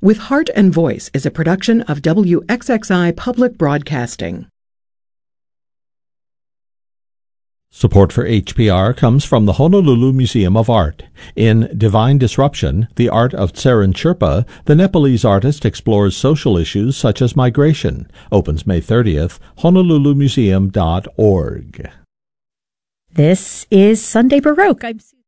With Heart and Voice is a production of WXXI Public Broadcasting. Support for HPR comes from the Honolulu Museum of Art. In Divine Disruption, The Art of Tsarin Sherpa, the Nepalese artist explores social issues such as migration. Opens May 30th, honolulumuseum.org. This is Sunday Baroque. I'm